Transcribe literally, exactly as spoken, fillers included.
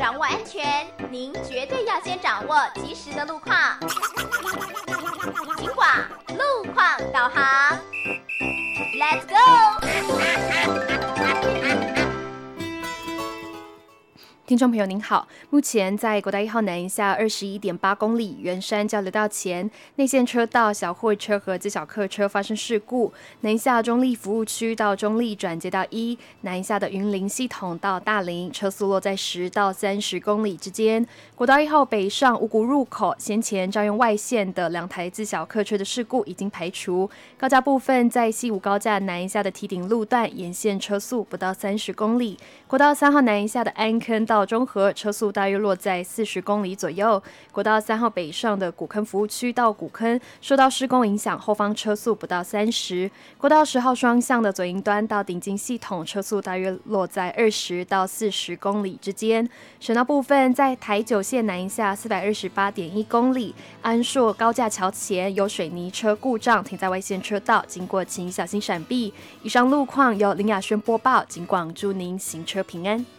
掌握安全，您绝对要先掌握及时的路况。警广路况导航 ，Let's go！ 听众朋友您好，目前在国道一号南下二十一点八公里圆山交流道前内线车道小货车和自小客车发生事故，南下中立服务区到中立转接到一，南下的云林系统到大林车速落在十到三十公里之间。国道一号北上五股入口先前占用外线的两台自小客车的事故已经排除，高架部分在西武高架南下的堤顶路段沿线车速不到三十公里，国道三号南下的安坑到中和车速大约落在四十公里左右。国道三号北上的古坑服务区到古坑受到施工影响，后方车速不到三十。国道十号双向的左营端到顶进系统车速大约落在二十到四十公里之间。省道部分在台九线南下四百二十八点一公里，安硕高架桥前有水泥车故障停在外线车道，经过请小心闪避。以上路况由林雅轩播报，警广祝您行车平安。